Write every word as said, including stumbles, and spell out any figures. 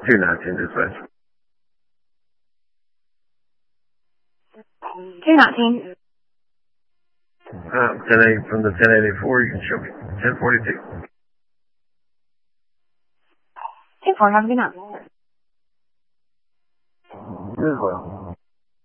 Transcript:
two nineteen dispatch. two nineteen. Uh, ten eighty from the ten eighty-four, you can show me ten forty-two. ten four, have a good night.